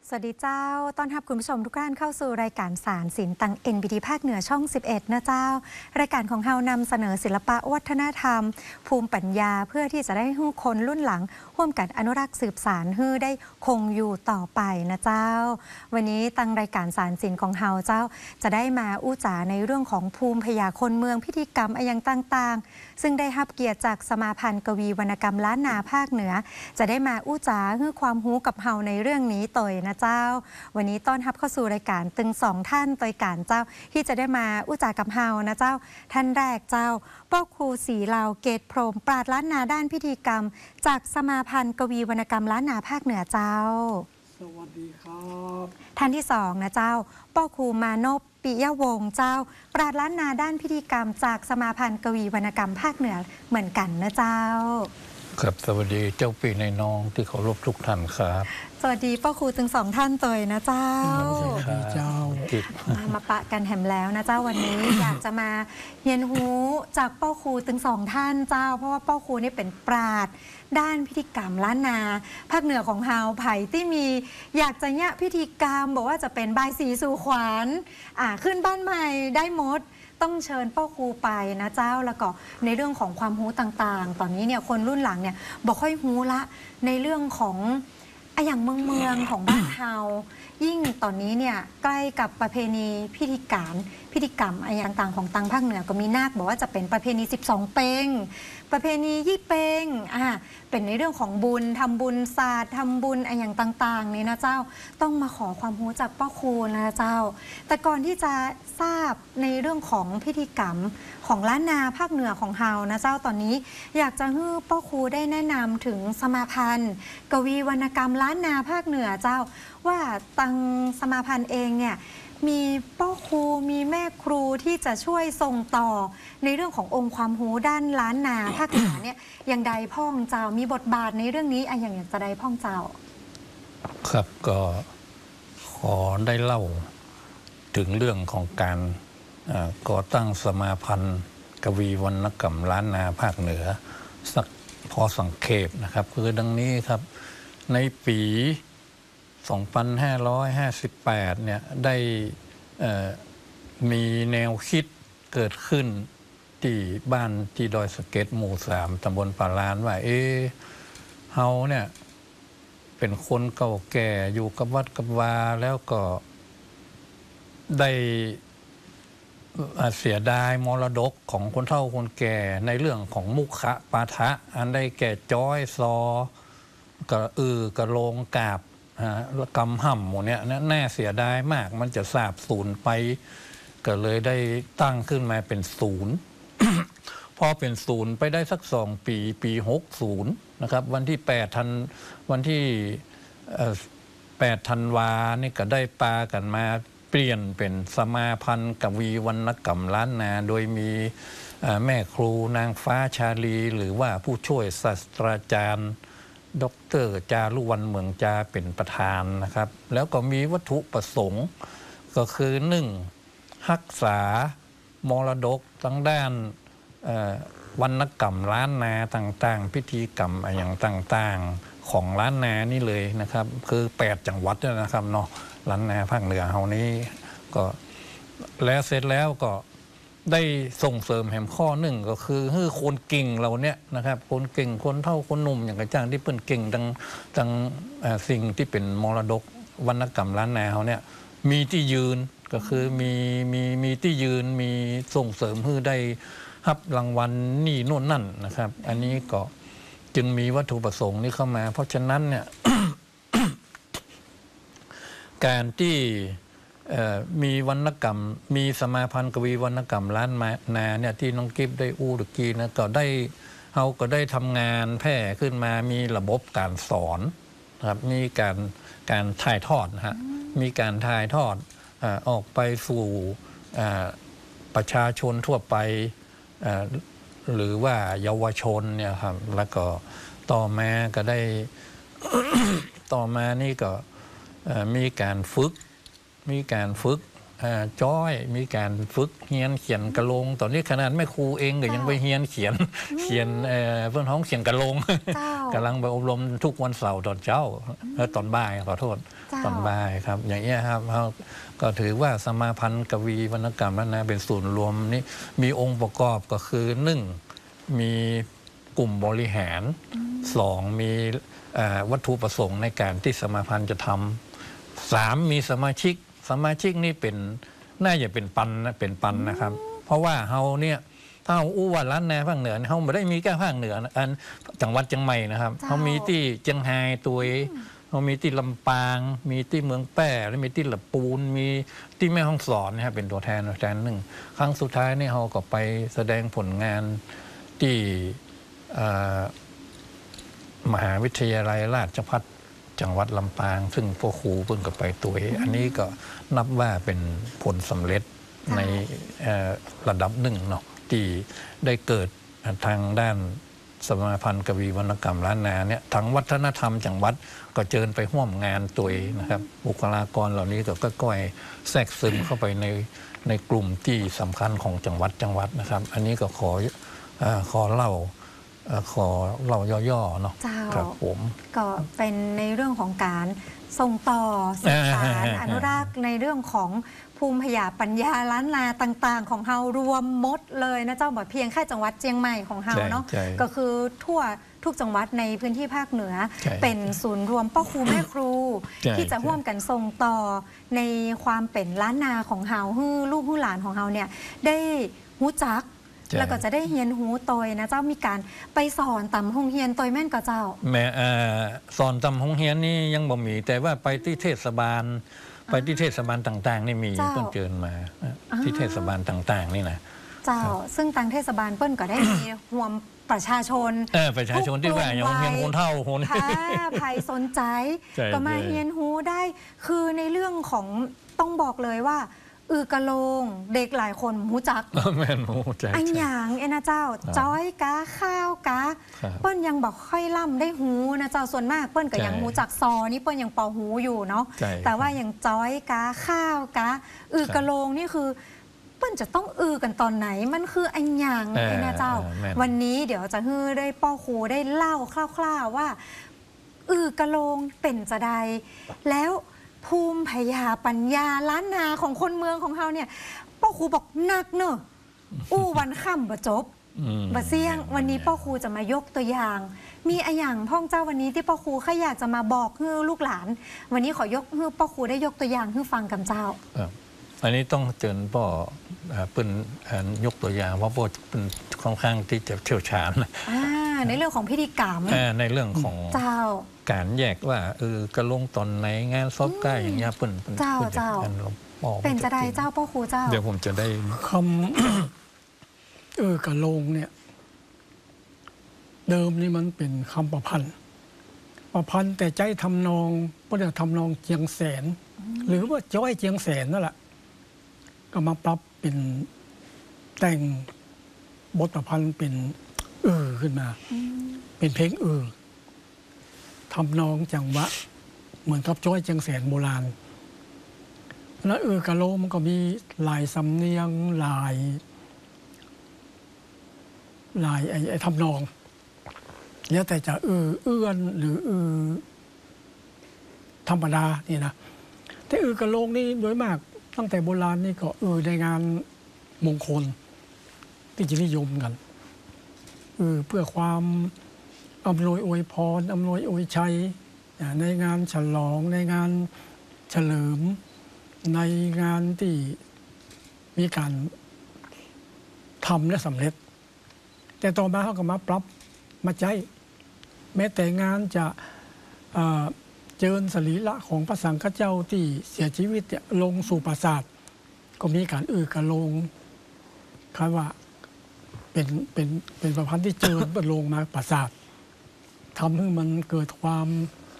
สวัสดีเจ้าต้อนรับคุณผู้ชมทุกท่านเข้าสู่รายการสารศิลป์ตัง NBT ภาคเหนือช่อง 11 นะเจ้ารายการของเฮานำเสนอศิลปะวัฒนธรรม ภูมิปัญญาเพื่อที่จะได้ให้คนรุ่นหลังร่วมกันอนุรักษ์สืบสานให้ได้คงอยู่ต่อไปนะเจ้าวันนี้ตังรายการสารศิลป์ของเฮาเจ้าจะได้มาอู้จ๋าในเรื่องของภูมิพยาคนเมืองพิธีกรรมอย่างต่างๆซึ่งได้รับเกียรติจากสมาพันธ์กวีวรรณกรรมล้านนาภาคเหนือจะได้มาอู้จ๋าให้ความรู้กับเฮาในเรื่องนี้ต่อยนะเจ้าวันนี้ต้อนรับเข้าสู่รายการตึง2ท่านต่อยการเจ้าที่จะได้มาอู้จ๋ากับเฮานะเจ้าท่านแรกเจ้าป้อครูศรีลาวเกตพรหมปราชญ์ล้านนาด้านพิธีกรรมจากสมาพันธ์กวีวรรณกรรมล้านนาภาคเหนือเจ้าสวัสดีครับท่านที่2นะเจ้าป้อครูมานพปิยวงศ์เจ้าปราชญ์ล้านนาด้านพิธีกรรมจากสมาพันธ์กวีวรรณกรรมภาคเหนือเหมือนกันนะเจ้าครับสวัสดีเจ้าปีในน้องที่เคารพทุกท่านครับสวัสดีป้าครูถึง2ท่านตัวนะเจ้าสวัสดีเจ้ามาปะกันแหมแล้วนะเจ้าวันนี้ อยากจะมาเรียนรู้จากป้าครูถึง2ท่านเจ้าเพราะว่าป้าครูนี่เป็นปราชญ์ด้านพิธีกรรมล้านนาภาคเหนือของเฮาไผ่ที่มีอยากจะเนี่ยพิธีกรรมบอกว่าจะเป็นบายสีสู่ขวัญขึ้นบ้านใหม่ได้หมดต้องเชิญป้าครูไปนะเจ้าแล้วก็ในเรื่องของความรู้ต่างๆตอนนี้เนี่ยคนรุ่นหลังเนี่ยบอกค่อยรู้ละในเรื่องของอย่างเมืองของบ้านเฮายิ่งตอนนี้เนี่ยใกล้กับประเพณีพิธีกรรมอย่างต่างของตังภาคเหนือก็มีนาคบอกว่าจะเป็นประเพณี12เปงประเพณียี่เปงเป็นในเรื่องของบุญทำบุญศาสตร์ทำบุญอย่างต่างๆนี่นะเจ้าต้องมาขอความรู้จากป้าครูนะเจ้าแต่ก่อนที่จะทราบในเรื่องของพิธีกรรมของล้านนาภาคเหนือของเฮานะเจ้าตอนนี้อยากจะให้ป้าครูได้แนะนำถึงสมาพันธ์กวีวรรณกรรมล้านนาภาคเหนือเจ้าว่าตังสมาพันธ์เองเนี่ยมีป้าครูมีแม่ครูที่จะช่วยส่งต่อในเรื่องขององค์ความรู้ด้านล้านนาภาคเหนือเนี่ยอย่างใดพ่องเจ้ามีบทบาทในเรื่องนี้อย่างจะใดพ่องเจ้าครับก็ขอได้เล่าถึงเรื่องของการก่อตั้งสมาพันธ์กวีวรรณกรรมล้านนาภาคเหนือสักพอสังเขปนะครับคือดังนี้ครับในปี2558เนี่ยได้มีแนวคิดเกิดขึ้นที่บ้านที่ดอยสะเก็ดหมู่3ตำบลป่าลานว่าเฮาเนี่ยเป็นคนเก่าแก่อยู่กับวัดกับวาแล้วก็ได้เสียดายมรดกของคนเฒ่าคนแก่ในเรื่องของมุขะปาฐะอันได้แก่จ้อยซอกระกระโลงกาบกำห่ำหมดเนี่ยแน่เสียดายมากมันจะสาบสูญไปก็เลยได้ตั้งขึ้นมาเป็นศูนย์ พอเป็นศูนย์ไปได้สัก2 ปี60นะครับวันที่8 ธันวานี่ก็ได้ปากันมาเปลี่ยนเป็นสมาพันธ์กวีวรรณกรรมล้านนาโดยมีแม่ครูนางฟ้าชาลีหรือว่าผู้ช่วยศาสตราจารย์ดร.จารุวรรณเมืองจาเป็นประธานนะครับแล้วก็มีวัตถุประสงค์ก็คือ1รักษามรดกทั้งด้านวรรณกรรมล้านนาต่างๆพิธีกรรมอย่างต่างๆของล้านนานี่เลยนะครับคือ8จังหวัดนะครับเนาะล้านนาภาคเหนือเฮานี้ก็แล้วเสร็จแล้วก็ได้ส่งเสริมแห่งข้อหนึ่งก็คือให้คนเก่งเราเนี่ยนะครับคนเก่งคนเฒ่าคนหนุ่มอย่างกระจ่างที่เปิ้นเก่งดังสิ่งที่เป็นมรดกวรรณกรรมล้านนาเขาเนี่ยมีที่ยืนก็คือมีที่ยืนมีส่งเสริมให้ได้รับรางวัลนี่โน่นนั่นนะครับอันนี้ก็จึงมีวัตถุประสงค์นี้เข้ามาเพราะฉะนั้นเนี่ย การที่มีวรรณกรรมมีสมาพันธ์กวีวรรณกรรมล้านนาเนี่ยที่น้องกิฟได้อู้ตะกี้นะก็ได้เราก็ได้ทำงานแพร่ขึ้นมามีระบบการสอนนะครับมีการถ่ายทอดนะฮะมีการถ่ายทอดออกไปสู่ประชาชนทั่วไปหรือว่าเยาวชนเนี่ยครับแล้วก็ต่อมาก็ได้ ต่อมานี่ก็มีการฝึกจ้อยมีการฝึกเฮียนเขียนกระโลงตอนนี้ขนาดแม่ครูเองก็ยังไปเฮียนเขียนเพื่อนท้องเขียนกระโลงกำลังไปอบรมทุกวันเสาร์ตอนเช้าตอนบ่ายขอโทษเจ้าตอนบ่ายครับ อย่างเงี้ยครับเราก็ถือว่าสมาพันธ์กวีวรรณกรรมล้านนาเป็นศูนย์รวมนี้มีองค์ประกอบก็คือ1มีกลุ่มบริหาร2มีวัตถุประสงค์ในการที่สมาพันธ์จะทำ3มีสมาชิกนี่เป็นน่าจะเป็นปันนะครับ เพราะว่าเฮาเนี่ยถ้าเฮาอู้ว่าล้านนาภาคเหนือเฮาไม่ได้มีแค่ภาคเหนือนะอันจังหวัดเชียงใหม่นะครับเจ้าเฮามีที่เชียงรายตัวเรามีที่ลำปาง มีที่เมืองแป้และมีที่ลำปูน มีที่แม่ฮ่องสอนนะครับเป็นตัวแทนหนึ่งครั้งสุดท้ายนี่เราก็ไปแสดงผลงานที่มหาวิทยาลัยราชภัฏจังหวัดลำปาง ซึ่งพวกครูเพิ่งก็ไปตัวอันนี้ก็นับว่าเป็นผลสำเร็จในระดับหนึ่งเนาะที่ได้เกิดทางด้านสมาพันธ์กวีวรรณกรรมล้านนาเนี่ยทั้งวัฒนธรรมจังหวัดก็เชิญไปร่วมงานตัวนะครับบุคลากรเหล่านี้ก็ค่อยๆแทรกซึมเข้าไปในกลุ่มที่สำคัญของจังหวัดนะครับ อันนี้ก็ขอเล่าย่อๆเนาะเจ้าครับผมก็เป็นในเรื่องของการส่งต่อสื่อสารอนุรักษ์ในเรื่องของภูมิปัญญาปัญญาล้านนาต่างๆ ของเฮารวมหมดเลยนะเจ้าบ่เพียงแค่จังหวัดเชียงใหม่ของเฮาเนาะใช่ก็คือทั่วทุกจังหวัดในพื้นที่ภาคเหนือใช่เป็นศูนย์รวมพ่อครูแม่ครูใช่ที่จะร่วมกันส่งต่อในความเป็นล้านนาของเฮาให้ลูกให้หลานของเฮาเนี่ยได้รู้จักใช่แล้วก็จะได้เฮียนหูโตยนะเจ้ามีการไปสอนตำหงเฮียนโตยแม่นกับเจ้าแม่สอนตำหงเฮียนนี่ยังบ่มี แต่ว่าไปที่เทศบาลต่างๆนี่มีเจ้าเพิ่นเชิญมาที่เทศบาลต่างๆนี่นะเจ้า ซึ่งทางเทศบาลเปิ้ลก็ได้มีรวมประชาชนประชาชนที่ว่าอย่างเฮียนคนเท่าคนถ้าใครสนใจใช่ก็มาใช่เฮียนหูได้ คือในเรื่องของต้องบอกเลยว่า กะโลงเด็กหลายคนหูจักแม่นโมใจอันหยางเอ็นะเจ้า จ้อยกะข้าวกะครับเปิ้ลยังบอกค่อยล่ำได้หูนะเจ้าส่วนมากเปิ้ลก็ยังใช่หูจักซอนี่เปิ้ลยังเป่าหูอยู่เนาะใช่แต่ว่าอย่างจ้อยกะข้าวกะกะโลงนี่คือเปิ้ลจะต้องกันตอนไหนมันคืออันหยางเอ็นะเจ้าแม่นวันนี้เดี๋ยวจะให้ได้ป้อครูได้เล่าคร่าวๆว่ากะโลงเป็นจะใดแล้วภูมิพยาปัญญาล้านนาของคนเมืองของเฮาเนี่ยป้อครูบอกหนักเนอะวันค่ำบ่จบ บะเสี่ยงวันนี้พ่อครูจะมายกตัวอย่าง มีอะอย่างพ่องเจ้าวันนี้ที่พ่อครูแค่อยากจะมาบอกให้ลูกหลาน วันนี้ขอยกให้พ่อครูได้ยกตัวอย่างให้ฟังกับเจ้าครับอันนี้ต้องเชิญพ่อเปิ้นยกตัวอย่างเพราะพ่อเป็นค่อนข้างที่จะเชี่ยวชาญในเรื่องของพิธีกรรมในเรื่องของเจ้าการแยกว่ากระลงตอนไหนงานซบใกล้อย่างเงี้ยเปิ้นเจ้าพิ่นเจ้าอันเราบอกเป็นจะได้เจ้าพ่อครูเจ้าเดี๋ยวผมจะได้คำ กะโลงเนี่ย เดิมนี่มันเป็นคำประพันธ์แต่ใจทำนองก็เรียกทำนองเจียงแสน หรือว่าจ้อยเจียงแสนนั่นแหละก็มาปรับเป็นแต่งบทประพันธ์เป็นขึ้นมา เป็นเพลงทำนองจังหวะ เหมือนกับจ้อยเจียงแสนโบราณแล้วกะโลงมันก็มีหลายสำเนียงหลายไอ้ทำนองแล้วแต่จะเอื้อนหรือธรรมดานี่นะแต่กะโลงนี่โดยมากตั้งแต่โบราณนี่ก็ในงานมงคลที่จะนิยมกันเพื่อความอำนวยอวยพรอำนวยอวยชัยในงานฉลองในงานเฉลิมในงานที่มีการทำและสำเร็จแต่ต่อมาเขาก็มาปรับมาใจแม้แต่งานจะเจิญสรีระของพระสังฆเจ้าที่เสียชีวิตลงสู่ปราสาทก็มีการกะโลงคำว่าเป็นประพันธ์ที่เจิญลงมาปราสาททำให้มันเกิดความ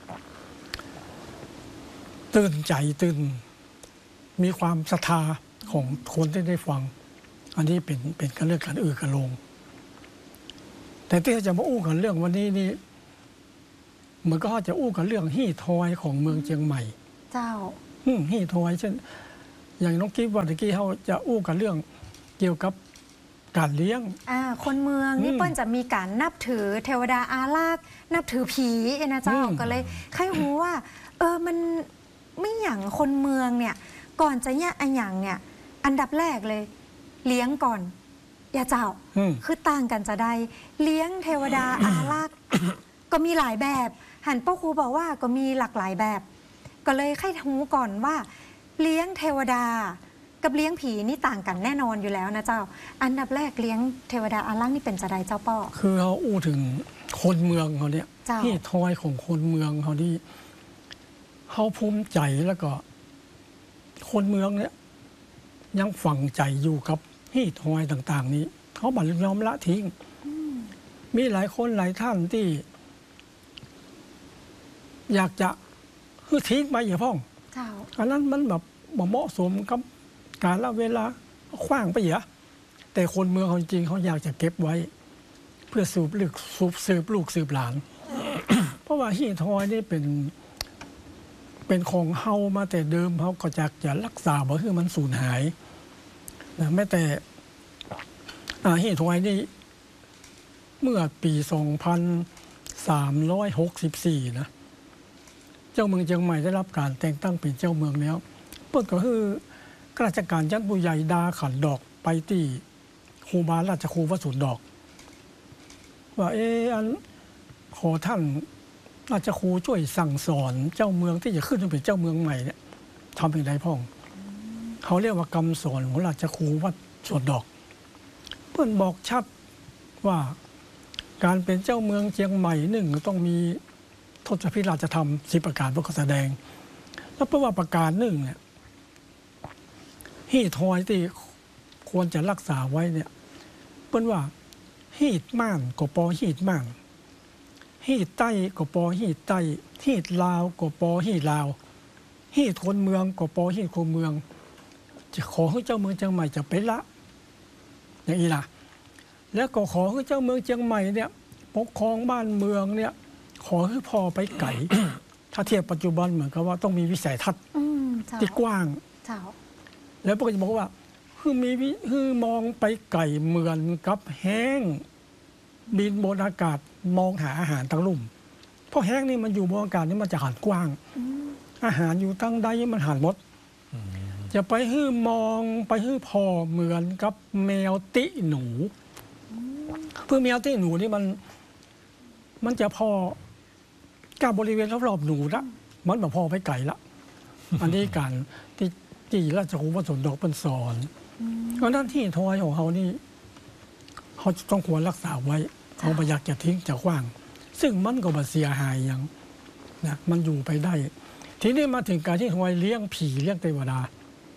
ตื่นใจมีความศรัทธาของคนที่ได้ฟังอันนี้เป็นการเรื่องการกะโลงแต่ที่จะมาอู้กันเรื่องวันนี้นี่มันก็จะอู้กันเรื่องฮี่ทอยของเมืองเชียงใหม่เจ้าฮี่ทอยเช่นอย่างน้องกิ๊บวันตะกี้เขาจะอู้กันเรื่องเกี่ยวกับการเลี้ยงคนเมืองนี่เปิ้ลจะมีการนับถือเทวดาอารักษ์นับถือผีนะเจ้าก็เลยใครรู้ว่ามันไม่อย่างคนเมืองเนี่ยก่อนจะเนี่ยอันอย่างเนี่ยอันดับแรกเลยเลี้ยงก่อนอย่าเจ้าคือต่างกันจะได้เลี้ยงเทวดาอารักษ์ก็มีหลายแบบหันป้าครูบอกว่าก็มีหลากหลายแบบ ก็เลยให้รู้ก่อนว่าเลี้ยงเทวดากับเลี้ยงผีนี่ต่างกันแน่นอนอยู่แล้วนะเจ้าอันดับแรกเลี้ยงเทวดาอารักษ์นี่เป็นจะได้เจ้าป้อคือเขาอู้ถึงคนเมืองเขาเนี่ยที่ทอยของคนเมืองเขาที่เขาภูมิใจแล้วก็คนเมืองเนี่ยยังฝังใจอยู่กับที่ทอยต่างๆนี้เขาบัดยอมละทิ้งมีหลายคนหลายท่านที่อยากจะคือทิ้งไปอย่าพ้องอันนั้นมันแบบเหมาะสมกับการละเวลาขว้างไปอย่าแต่คนเมืองเขาจริงเขาอยากจะเก็บไว้เพื่อสืบลูกสืบหลาน เพราะว่าฮี่ทอยนี่เป็นของเฮามาแต่เดิมเขาก็จะรักษาบ่ให้มันสูญหายนะแม้แต่ฮี่ทอยนี่เมื่อปี2364นะเจ้าเมืองเชียงใหม่ได้รับการแต่งตั้งเป็นเจ้าเมืองแล้วเปิดก็คือข้าราชการชั้นผู้ใหญ่ดาขันดอกไปที่ครูบาราชครูวสุนดอกว่าอันขอท่านราชครูช่วยสั่งสอนเจ้าเมืองที่จะขึ้นเป็นเจ้าเมืองใหม่เนี่ยทำเป็นไรพ่องเขาเรียกว่ากรรมสอนของราชครูวัดสวนดอกเพื่อนบอกชัดว่าการเป็นเจ้าเมืองเชียงใหม่หนึ่งต้องมีทศพิราชธรรม10ประการพระกแสดงแล้วเพราะว่าประการหนึ่งเนี่ยฮี่ทอยที่ควรจะรักษาไว้เนี่ยเปิ้นว่าฮีดม่านก็ปอฮีดม่านฮีดใต้ก็ปอฮีดใต้ฮีดลาวก็ปอฮีดลาวฮีดคนเมืองก็ปอฮีดคนเมืองจะขอให้เจ้าเมืองเชียงใหม่จะไปละอย่างนี้ล่ะแล้วก็ขอให้เจ้าเมืองเชียงใหม่เนี่ยปกครองบ้านเมืองเนี่ยขอให้พอไปไกล ถ้าเทียบปัจจุบันเหมือนกับว่าต้องมีวิสัยทัศน์ที่กว้างแล้วพวกจะบอกว่าคือมองไปไกลเหมือนกับแห้งบินบนอากาศมองหาอาหารตั้งลุ่มเพราะแห้งนี่มันอยู่บนอากาศนี่มันจะหันกว้างอาหารอยู่ตั้งใดมันหันหมดจะไปมองไปพอเหมือนกับแมวติหนูเพื่อแมวติหนูนี่มันจะพอการบริเวณรอบๆหนูละมันแบบพอไปไกลละอันนี้การที่ราชครูวัดสวนดอกเป็นสอนเพราะนั้นที่ทอยของเขานี่เขาต้องควรรักษาไว้เขาไม่อยากจะทิ้งจะขว้างซึ่งมันก็บ่เสียหายอย่างนะมันอยู่ไปได้ทีนี้มาถึงการที่ทอยเลี้ยงผีเลี้ยงเทวดา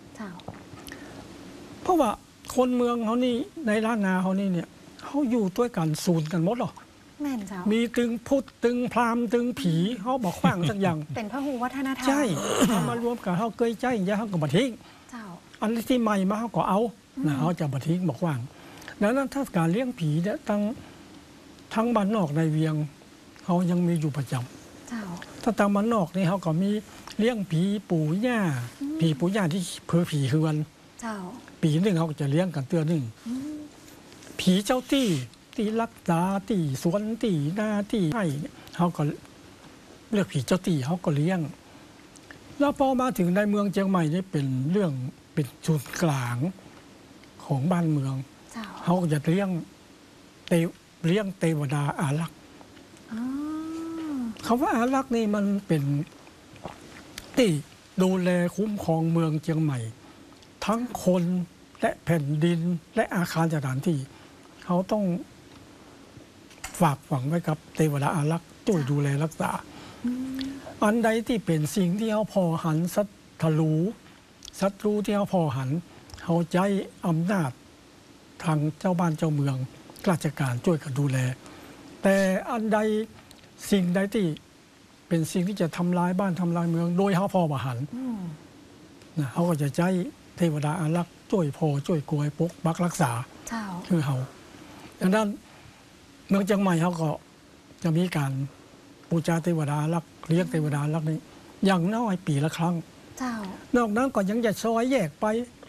เพราะว่าคนเมืองเขานี่ในล้านนาเขานี่เนี่ยเขาอยู่ด้วยกันศูนย์กันหมดหรอมีตึงพุทธตึงพราหมณ์ตึงผีเขาบอกขว้างสักอย่างเป็นพหูวัฒนธรรมใช่เขามารวมกันเขาเกยใจอย่างเขาก็บัดทิ้งอันที่ใหม่มาเขาก็เอาเขาจะบัดทิ้งบอกขว้างดังนั้นถ้าการเลี้ยงผีเนี่ยทั้งบ้านนอกในเวียงเขายังมีอยู่ประจำถ้าทางบ้านนอกนี่เขาก็มีเลี้ยงผีปู่ย่าผีปู่ย่าที่เพื่อผีคือวันปีหนึ่งเขาก็จะเลี้ยงกันเตือนหนึ่งผีเจ้าที่รักษาที่สวนที่หน้าที่ให้เขาก็เลือกผีเจ้าที่เขาก็เลี้ยงแล้วพอมาถึงในเมืองเชียงใหม่นี่เป็นเรื่องเป็นศูนย์กลางของบ้านเมืองเขาก็จะเลี้ยงเทวดาอารักษ์คำว่าอารักษ์นี่มันเป็นที่ดูแลคุ้มครองเมืองเชียงใหม่ทั้งคนและแผ่นดินและอาคารสถานที่เขาต้องฝากฝังไว้กับเทวดาอารักษ์ช่วยดูแลรักษาอันใดที่เป็นสิ่งที่เขาพอหันศัตรูที่เขาพอหันเขาใจอำนาจทางเจ้าบ้านเจ้าเมืองราชการช่วยกันดูแลแต่อันใดสิ่งใดที่เป็นสิ่งที่จะทำลายบ้านทำลายเมืองโดยเขาพอบ่หันเขาก็จะใจเทวดาอารักษ์ช่วยพอช่วยกวยปกปักรักษาคือเขาดังนั้นเมืองเชียงใหม่เขาก็จะมีการบูชาเทวดาอารักษ์เลี้ยงเทวดาอารักษ์นี้อย่างน้อยปีละครั้งนอกนั้นก็ยังจะซอยแยกไป